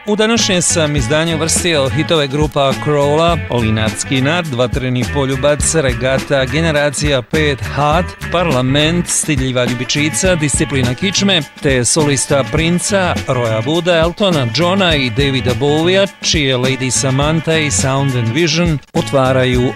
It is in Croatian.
U današnjem sam izdanju vrstio hitove grupa Crawla, Olinarski nad, Vatreni poljubac, Regata, Generacija 5, Had, Parlament, Stidljiva ljubičica, Disciplina kičme, te solista Princa, Roya Wooda, Eltona Johna i Davida Bowiea, čije Lady Samantha i Sound and Vision otvaraju